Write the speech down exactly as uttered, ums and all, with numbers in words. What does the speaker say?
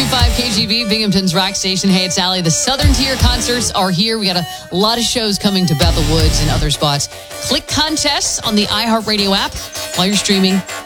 five K G B, Binghamton's rock station. Hey, it's Allie. The Southern Tier concerts are here. We got a lot of shows coming to Bethel Woods and other spots. Click contests on the iHeartRadio app while you're streaming